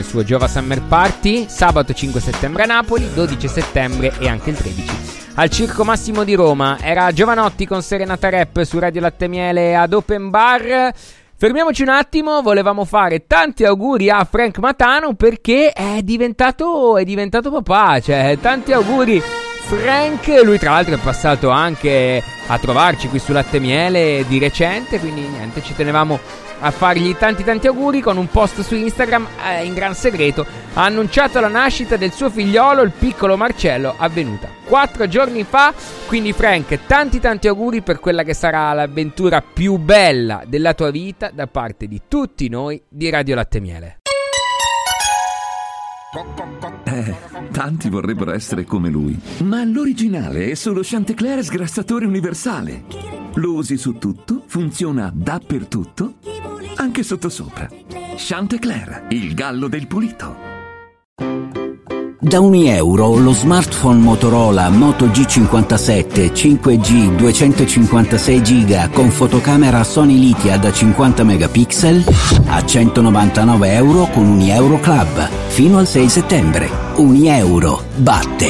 il suo Giova Summer Party, sabato 5 settembre a Napoli, 12 settembre e anche il 13 al Circo Massimo di Roma. Era Giovanotti con Serenata Rap su Radio Latte Miele ad Open Bar. Fermiamoci un attimo, volevamo fare tanti auguri a Frank Matano perché è diventato papà, cioè tanti auguri Frank. Lui tra l'altro è passato anche a trovarci qui su Latte Miele di recente, quindi niente, ci tenevamo a fargli tanti auguri. Con un post su Instagram in gran segreto ha annunciato la nascita del suo figliolo, il piccolo Marcello, avvenuta 4 giorni fa. Quindi Frank, tanti auguri per quella che sarà l'avventura più bella della tua vita da parte di tutti noi di Radio Latte Miele. Tanti vorrebbero essere come lui, ma l'originale è solo Chantecler sgrassatore universale. Lo usi su tutto, funziona dappertutto, anche sottosopra. Chantecler, il gallo del pulito. Da €1 lo smartphone Motorola Moto G57 5G 256 GB con fotocamera Sony Lithia da 50 megapixel a €199 con Unieuro Club fino al 6 settembre. Unieuro batte.